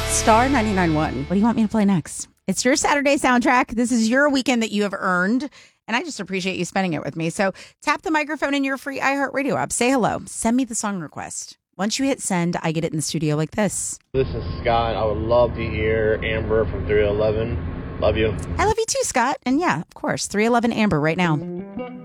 Star 99.1. What do you want me to play next? It's your Saturday soundtrack. This is your weekend that you have earned, and I just appreciate you spending it with me. So tap the microphone in your free iHeartRadio app. Say hello. Send me the song request. Once you hit send, I get it in the studio like this. This is Scott. I would love to hear Amber from 311. Love you. I love you too, Scott. And yeah, of course, 311 Amber right now.